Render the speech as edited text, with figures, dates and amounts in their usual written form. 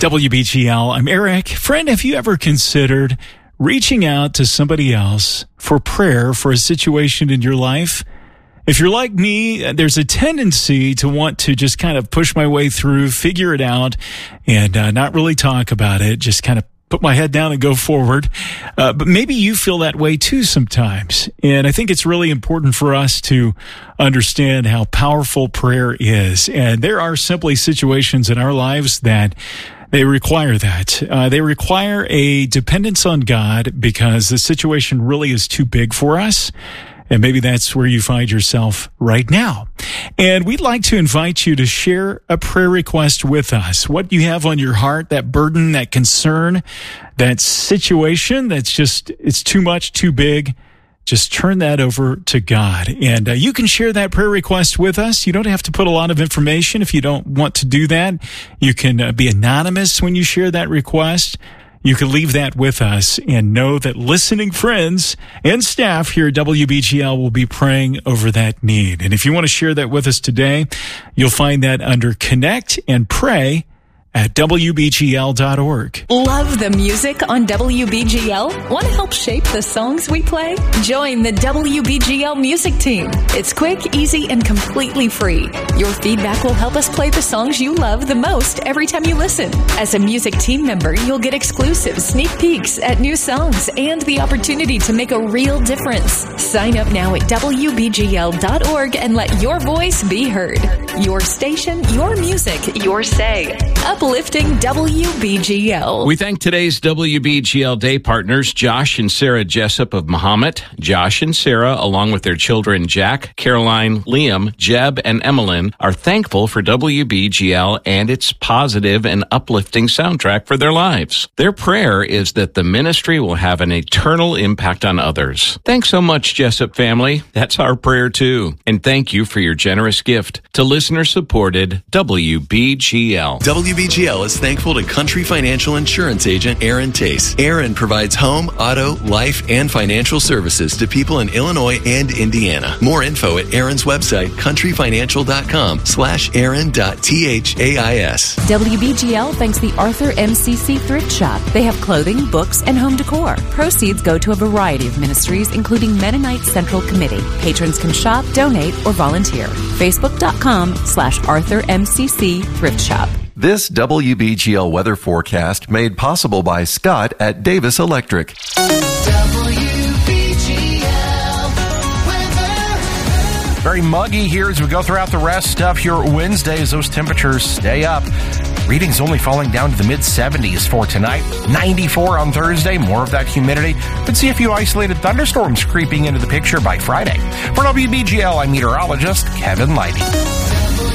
WBGL, I'm Eric. Friend, have you ever considered reaching out to somebody else for prayer for a situation in your life? If you're like me, there's a tendency to want to just kind of push my way through, figure it out, and not really talk about it, just kind of put my head down and go forward. But maybe you feel that way too sometimes. And I think it's really important for us to understand how powerful prayer is. And there are simply situations in our lives that they require that. They require a dependence on God because the situation really is too big for us. And maybe that's where you find yourself right now. And we'd like to invite you to share a prayer request with us. What you have on your heart, that burden, that concern, that situation that's just, it's too much, too big. Just turn that over to God. And you can share that prayer request with us. You don't have to put a lot of information if you don't want to do that. You can be anonymous when you share that request. You can leave that with us and know that listening friends and staff here at WBGL will be praying over that need. And if you want to share that with us today, you'll find that under Connect and Pray at WBGL.org. Love the music on WBGL? Want to help shape the songs we play? Join the WBGL music team. It's quick, easy, and completely free. Your feedback will help us play the songs you love the most every time you listen. As a music team member, you'll get exclusive sneak peeks at new songs and the opportunity to make a real difference. Sign up now at WBGL.org and let your voice be heard. Your station, your music, your say. Uplifting WBGL. We thank today's WBGL Day partners, Josh and Sarah Jessup of Mahomet. Josh and Sarah, along with their children Jack, Caroline, Liam, Jeb, and Emmeline, are thankful for WBGL and its positive and uplifting soundtrack for their lives. Their prayer is that the ministry will have an eternal impact on others. Thanks so much, Jessup family. That's our prayer too. And thank you for your generous gift to listener-supported WBGL. WBGL is thankful to Country Financial Insurance Agent Aaron Tace. Aaron provides home, auto, life, and financial services to people in Illinois and Indiana. More info at Aaron's website, countryfinancial.com/aaron.thais. WBGL thanks the Arthur MCC Thrift Shop. They have clothing, books, and home decor. Proceeds go to a variety of ministries, including Mennonite Central Committee. Patrons can shop, donate, or volunteer. Facebook.com/Arthur MCC Thrift Shop. This WBGL weather forecast made possible by Scott at Davis Electric. Very muggy here as we go throughout the rest of your Wednesday as those temperatures stay up. Readings only falling down to the mid-70s for tonight. 94 on Thursday, more of that humidity. Could see a few isolated thunderstorms creeping into the picture by Friday. For WBGL, I'm meteorologist Kevin Leidy.